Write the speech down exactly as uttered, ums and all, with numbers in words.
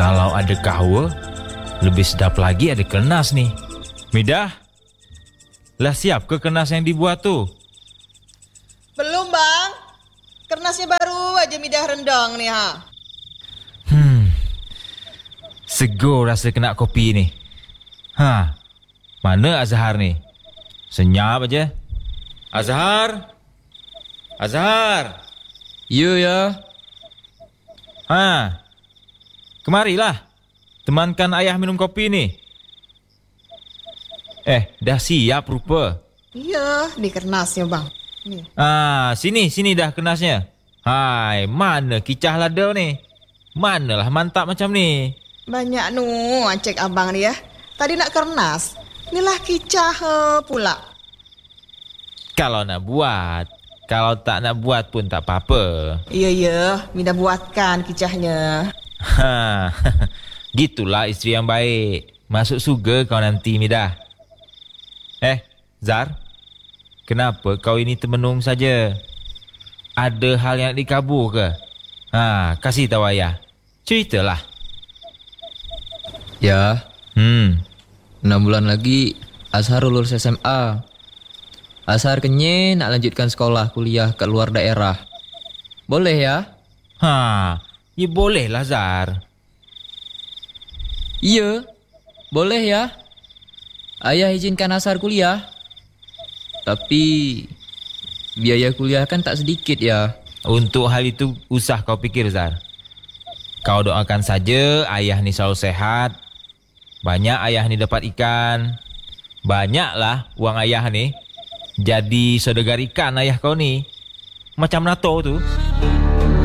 Kalau ada kahwa, lebih sedap lagi ada kenas nih. Midah, lah siap ke kenas yang dibuat tu? Belum bang, kernasnya baru aja Midah rendang nih ha. Hmm, segar rasa kena kopi ni. Ha, mana Azhar ni? Senyap aja. Azhar? Azhar? Ya, ya. Ha, kemarilah. Temankan ayah minum kopi ni. Eh, dah siap rupa. Iya, ni kernasnya bang. Ni. Ah, sini, sini dah kenasnya. Hai, mana kicah lada ni? Manalah mantap macam ni. Banyak nu cek abang ni ya. Tadi nak kernas, inilah kicah uh, pula. Kalau nak buat, kalau tak nak buat pun tak apa-apa. Iya, iya, Midah buatkan kicahnya. Ha, gitulah isteri yang baik. Masuk surga kau nanti, Midah. Eh, Zar, kenapa kau ini termenung saja? Ada hal yang nak dikabur ke? Ha, kasih tahu ayah. Ceritalah. Ya, Hmm, enam bulan lagi Azhar lulus S M A. Azhar kenye nak lanjutkan sekolah kuliah ke luar daerah. Boleh ya? ha, ya bolehlah Zar. Iya, boleh ya. Ayah izinkan Azhar kuliah. Tapi biaya kuliah kan tak sedikit ya. Untuk hal itu usah kau fikir Zar. Kau doakan saja ayah ni selalu sehat. Banyak ayah ni dapat ikan. Banyaklah uang ayah ni. Jadi saudagar ikan ayah kau ni. Macam NATO tu.